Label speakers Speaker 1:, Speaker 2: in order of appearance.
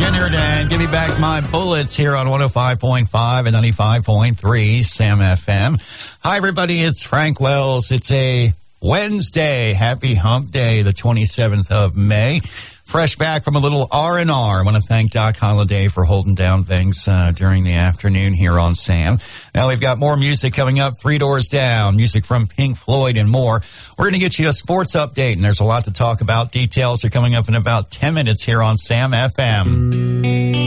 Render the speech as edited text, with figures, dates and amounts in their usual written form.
Speaker 1: Skinner and Give Me Back My Bullets here on 105.5 and 95.3 Sam FM. Hi, everybody. It's Frank Wells. It's a Wednesday. Happy Hump Day, the 27th of May. Fresh back from a little R&R. I want to thank Doc Holliday for holding down things during the afternoon here on Sam. Now we've got more music coming up, 3 doors down, music from Pink Floyd and more. We're going to get you a sports update, and there's a lot to talk about. Details are coming up in about 10 minutes here on Sam FM.